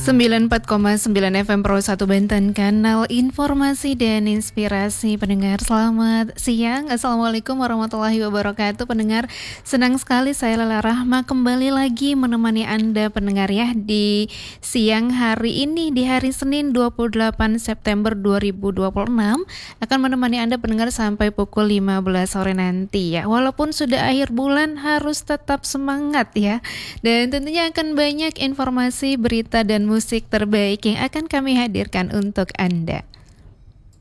94,9 FM Pro 1 Banten, kanal informasi dan inspirasi pendengar. Selamat siang, Assalamualaikum warahmatullahi wabarakatuh pendengar. Senang sekali saya Lela Rahma kembali lagi menemani Anda pendengar ya di siang hari ini, di hari Senin 28 September 2026 akan menemani Anda pendengar sampai pukul 15 sore nanti ya. Walaupun sudah akhir bulan harus tetap semangat ya. Dan tentunya akan banyak informasi, berita dan musik terbaik yang akan kami hadirkan untuk Anda.